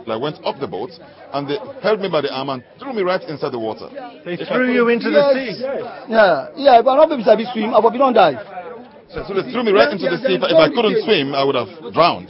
I went up the boat, and they held me by the arm and threw me right inside the water. They threw you into the sea? Yeah, but I'm not able to swim, but we don't die. So they threw me right into the sea. If I couldn't swim, I would have drowned.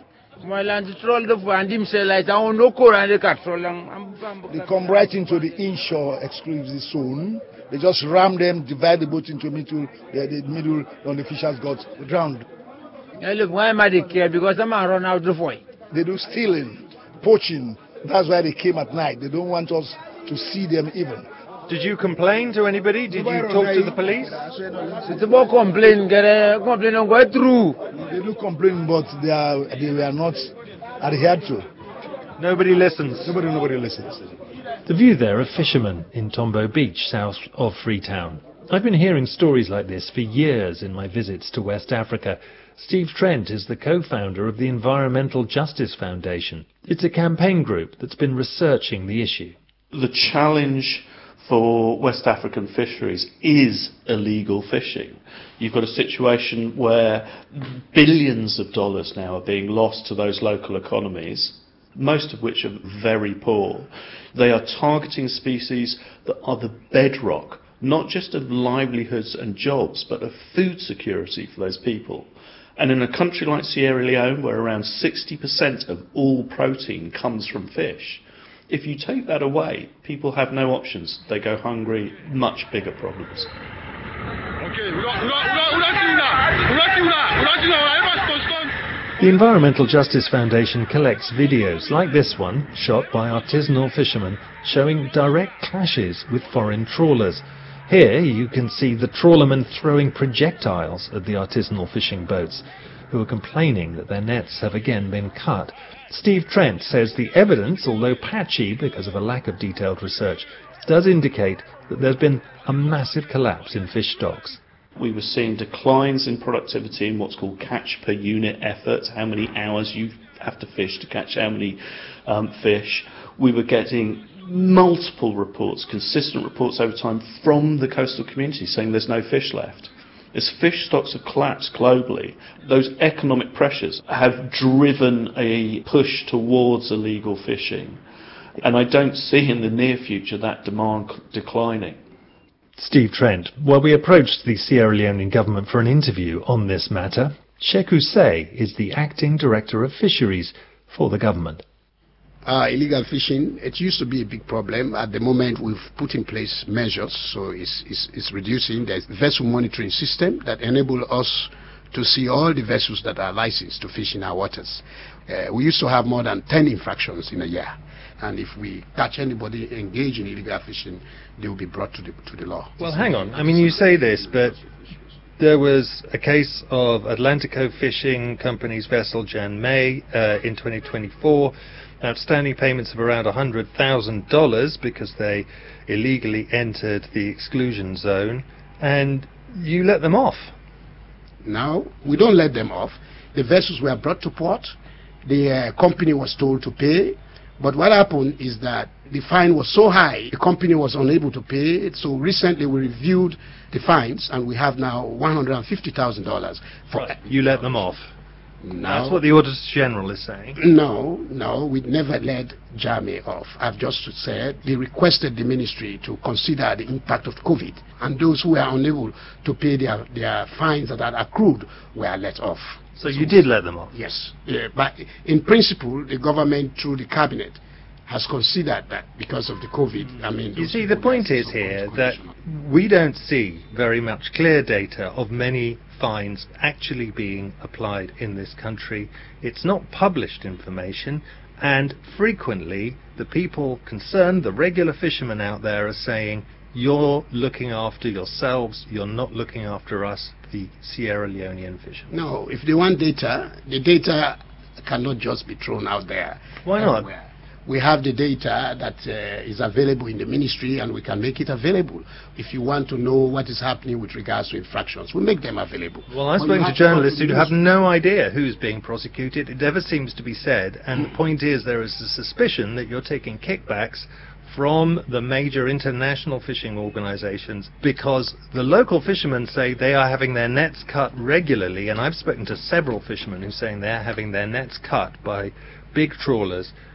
They come right into the inshore exclusive zone. They just ram them, divide the boat into the middle, and the fishers got drowned. Yeah, look, why am I care? Because I'm run out of oil. They do stealing, poaching. That's why they came at night. They don't want us to see them even. Did you complain to anybody? Did you talk to the police? It's about complain on go through. They do complain, but they were not adhered to. Nobody listens. Nobody listens. The view there of fishermen in Tombo Beach, south of Freetown. I've been hearing stories like this for years in my visits to West Africa. Steve Trent is the co-founder of the Environmental Justice Foundation. It's a campaign group that's been researching the issue. The challenge for West African fisheries is illegal fishing. You've got a situation where billions of dollars now are being lost to those local economies, most of which are very poor. They are targeting species that are the bedrock, not just of livelihoods and jobs, but of food security for those people. And in a country like Sierra Leone, where around 60% of all protein comes from fish, if you take that away, people have no options. They go hungry, much bigger problems. The Environmental Justice Foundation collects videos like this one, shot by artisanal fishermen, showing direct clashes with foreign trawlers. Here you can see the trawlermen throwing projectiles at the artisanal fishing boats, who are complaining that their nets have again been cut. Steve Trent says the evidence, although patchy because of a lack of detailed research, does indicate that there's been a massive collapse in fish stocks. We were seeing declines in productivity in what's called catch per unit effort, how many hours you have to fish to catch how many fish. We were getting multiple reports, consistent reports over time from the coastal community saying there's no fish left. As fish stocks have collapsed globally, those economic pressures have driven a push towards illegal fishing. And I don't see in the near future that demand declining. Steve Trent, while we approached the Sierra Leonean government for an interview on this matter, Sheku Say is the acting director of fisheries for the government. Illegal fishing, it used to be a big problem. At the moment, we've put in place measures, so it's reducing. There's a vessel monitoring system that enables us to see all the vessels that are licensed to fish in our waters. We used to have more than 10 infractions in a year. And if we catch anybody engaged in illegal fishing, they will be brought to the law. Well, hang on. I mean, you say this, but there was a case of Atlantico Fishing Company's vessel Jan May in 2024. Outstanding payments of around $100,000 because they illegally entered the exclusion zone, and you let them off. No, we don't let them off. The vessels were brought to port. The company was told to pay. But what happened is that the fine was so high, the company was unable to pay it. So recently we reviewed the fines, and we have now $150,000. Right. You let them off? No. That's what the Auditor General is saying. No, we never let Jamie off. I've just said they requested the ministry to consider the impact of COVID, and those who were unable to pay their fines that had accrued were let off. So you did let them off? Yes. Yeah, but in principle, the government, through the cabinet, has considered that because of the COVID. I mean, you see, the point is here that we don't see very much clear data of many fines actually being applied in this country. It's not published information, and frequently the people concerned, the regular fishermen out there, are saying, you're looking after yourselves, you're not looking after us, the Sierra Leonean fishermen. No, if they want data, the data cannot just be thrown out there. Why not? We have the data that is available in the ministry, and we can make it available. If you want to know what is happening with regards to infractions, we make them available. Well, I've spoken to journalists who have no idea who's being prosecuted. It never seems to be said. And the point is, there is a suspicion that you're taking kickbacks from the major international fishing organizations, because the local fishermen say they are having their nets cut regularly, and I've spoken to several fishermen who are saying they're having their nets cut by big trawlers